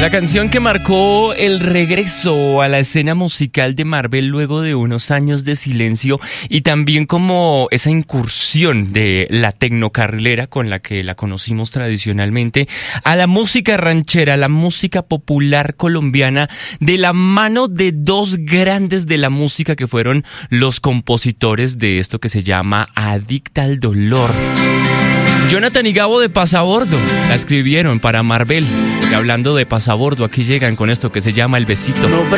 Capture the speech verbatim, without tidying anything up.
La canción que marcó el regreso a la escena musical de Marvel luego de unos años de silencio y también como esa incursión de la tecnocarrilera con la que la conocimos tradicionalmente a la música ranchera, la música popular colombiana, de la mano de dos grandes de la música que fueron los compositores de esto que se llama Adicta al Dolor. Jonathan y Gabo de Pasabordo la escribieron para Marvel. Y hablando de Pasabordo, aquí llegan con esto que se llama El Besito.